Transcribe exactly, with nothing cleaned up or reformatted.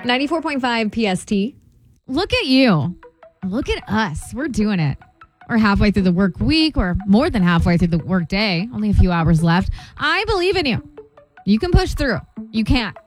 ninety-four point five P S T. Look at you. Look at us. We're doing it. We're halfway through the work week or more than halfway through the work day. Only a few hours left. I believe in you. You can push through. You can.